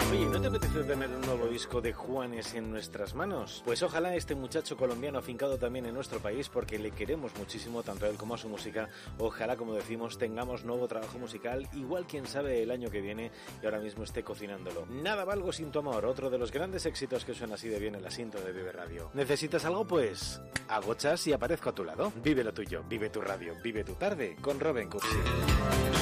Oye, ¿no te apetece tener un nuevo disco de Juanes en nuestras manos? Pues ojalá este muchacho colombiano afincado también en nuestro país, porque le queremos muchísimo tanto a él como a su música. Ojalá, como decimos, tengamos nuevo trabajo musical, igual quién sabe el año que viene, y ahora mismo esté cocinándolo. Nada valgo sin tu amor, otro de los grandes éxitos que suena así de bien en la cinta de Vive Radio. ¿Necesitas algo? Pues agochas y aparezco a tu lado. Vive lo tuyo, vive tu radio, vive tu tarde con Robin Cursi.